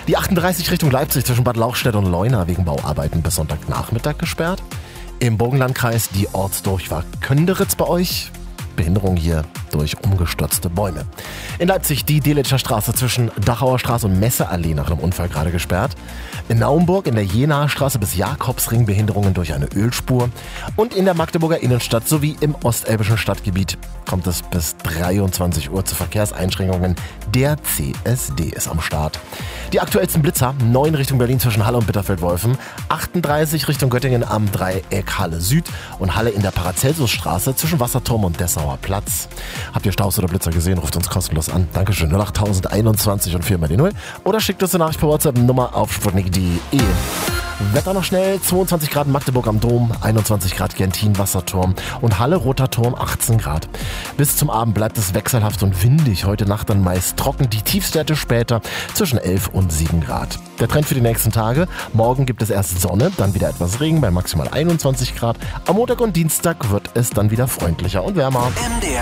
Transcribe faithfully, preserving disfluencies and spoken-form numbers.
Die achtunddreißig Richtung Leipzig zwischen Bad Lauchstädt und Leuna wegen Bauarbeiten bis Sonntagnachmittag gesperrt. Im Burgenlandkreis die Ortsdurchfahrt Könderitz bei euch. Behinderung hier durch umgestürzte Bäume. In Leipzig die Delitzscher Straße zwischen Dachauer Straße und Messeallee nach einem Unfall gerade gesperrt. In Naumburg in der Jenaer Straße bis Jakobsring Behinderungen durch eine Ölspur. Und in der Magdeburger Innenstadt sowie im ostelbischen Stadtgebiet kommt es bis dreiundzwanzig Uhr zu Verkehrseinschränkungen. Der C S D ist am Start. Die aktuellsten Blitzer: neun Richtung Berlin zwischen Halle und Bitterfeld-Wolfen, achtunddreißig Richtung Göttingen am Dreieck Halle Süd und Halle in der Paracelsusstraße zwischen Wasserturm und Dessauer Platz. Habt ihr Staus oder Blitzer gesehen? Ruft uns kostenlos an. Dankeschön. null acht einundzwanzig und vier mal die null. Oder schickt uns eine Nachricht per WhatsApp Nummer auf sputnik punkt de. Wetter noch schnell. zweiundzwanzig Grad Magdeburg am Dom, einundzwanzig Grad Gentin Wasserturm und Halle Roter Turm achtzehn Grad. Bis zum Abend bleibt es wechselhaft und windig. Heute Nacht dann meist trocken. Die Tiefstwerte später zwischen elf und sieben Grad. Der Trend für die nächsten Tage: Morgen gibt es erst Sonne, dann wieder etwas Regen bei maximal einundzwanzig Grad. Am Montag und Dienstag wird es dann wieder freundlicher und wärmer. M D R